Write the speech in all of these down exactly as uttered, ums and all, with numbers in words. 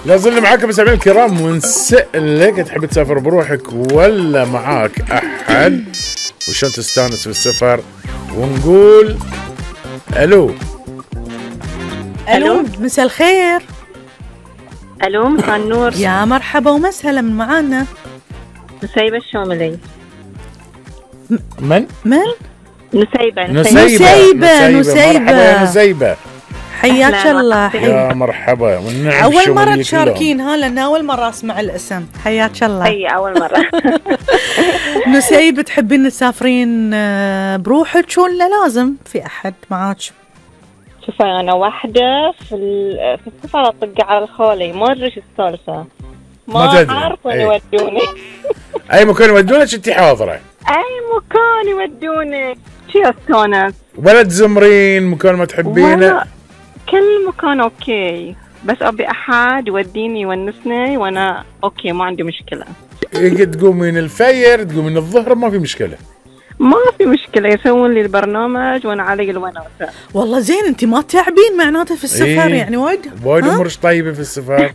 لا زلنا معاكم مستمعين الكرام، ونسألك تحب تسافر بروحك ولا معاك أحد؟ وشلون تستانس بالسفر؟ ونقول ألو. ألو مساء الخير. ألو مساء النور. يا مرحبا ومسهلا من معانا. نسيبة الشوملي. من؟ من؟ نسيبة نسيبة نسيبة نسيبة. مرحبا يا نسيبة، حياك الله. يا مرحبا والنعم. أول مرة تشاركين ها، لأن أول مرة أسمع الاسم. حياك الله. أي أول مرة. نسيبة تحبين تسافرين بروحك ولا لازم في أحد معاك؟ شوفي أنا واحدة في في السفر أطق على الخولي، ما أدري إيش السالفة، ما أعرف وين يودوني. أي مكان يودونك أنت حاضرة؟ أي مكان يودوني شي أستانس. ولا تزمرين مكان ما تحبينه؟ كل مكان أوكي، بس أبي أحد يوديني يونسني وأنا أوكي ما عندي مشكلة. تقومين الفجر تقومين الظهر ما في مشكلة؟ ما في مشكلة، يسوون لي البرنامج وأنا علي الوناسة. والله زين، أنت ما تعبين معناته في السفر. إيه؟ يعني وايد وايد أمورش طيبة في السفر.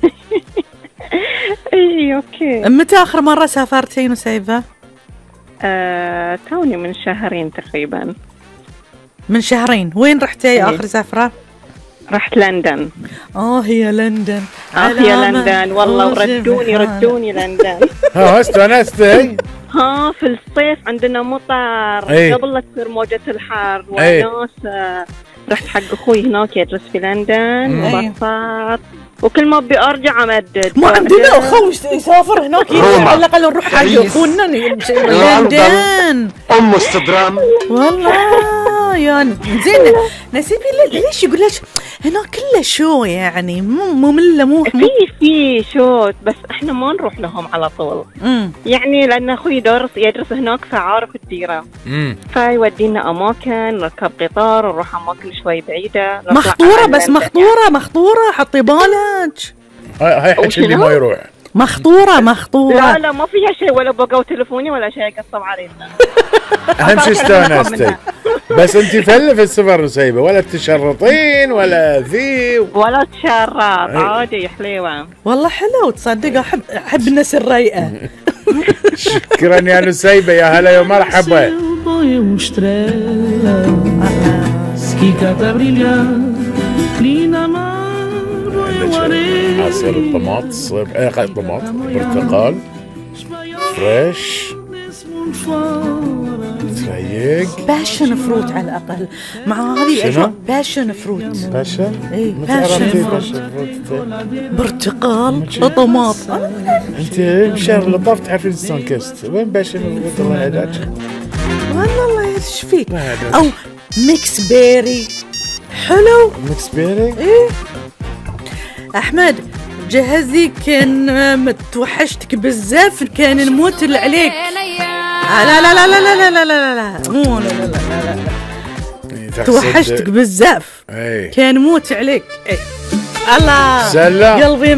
إيه أوكي. متى آخر مرة سافرتي نسيبة؟ آه، توني من شهرين تقريبا. من شهرين. وين رحتي إيه؟ آخر سفرة؟ رحت لندن. آه هي لندن. آه هي لندن والله، وردوني ردوني لندن. ها استانستي؟ ها في الصيف عندنا مطر. أيه؟ قبل لا تصير موجة الحر وناس. أيه؟ رحت حق أخوي هناك يدرس في لندن وبسط، وكل ما ابي ارجع امدد. ما عندنا اخو يسافر هناك، على الاقل نروح حق اخونا لندن. ام استدرام والله يا زين. نسيبي ليش يقول لك هناك كله شو يعني ممله؟ مو في في شو، بس احنا ما نروح لهم على طول. مم. يعني لان اخوي يدرس يدرس هناك فعارف الديره، فيودينا اماكن، نركب قطار ونروح اماكن شوي بعيده. مخطوره بس مخطوره مخطوره، حطي بالك. هاي حكي اللي ما يروح. مخطوره مخطوره. لا لا ما فيها شيء، ولا بقوا تلفوني ولا شيء قصب علينا. اهم شيء استانستي. بس انت فل في السفر نسيبة، ولا تشرطين ولا ذي ولا تشرط، عادي حليوه. والله حلو تصدق. احب احب الناس الرايقه. شكرا يا نسيبة، يا هلا يا مرحبا. عصير الطماط، ايه طماط برتقال فريش تريق، باشن فروت على الاقل مع هذه الاجواء. باشن فروت. باشن؟ اي باشن فروت. برتقال طماط. انت بشهر اللطاف تعرفين السانكست، وين باشن فروت؟ الله يهداك. والله الله ايش فيك. او ميكس بيري حلو. ميكس بيري؟ ايه احمد جهزي، كان متوحشتك بزاف، كان نموت اللي عليك. لا لا لا لا لا لا لا لا لا مو لا لا لا لا توحشتك بزاف. كان موت عليك. الله سلام قلبي.